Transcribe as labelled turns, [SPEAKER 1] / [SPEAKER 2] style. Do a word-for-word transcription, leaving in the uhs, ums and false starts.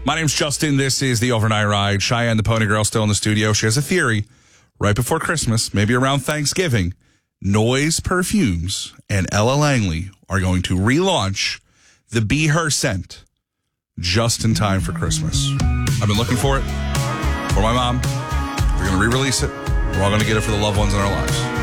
[SPEAKER 1] My name's Justin. This is the Overnight Ride. Cheyenne, the Pony Girl, still in the studio. She has a theory. Right before Christmas, maybe around Thanksgiving, Noise Perfumes and Ella Langley are going to relaunch the Be Her scent just in time for Christmas. I've been looking for it for my mom. They're going to re-release it. We're all going to get it for the loved ones in our lives.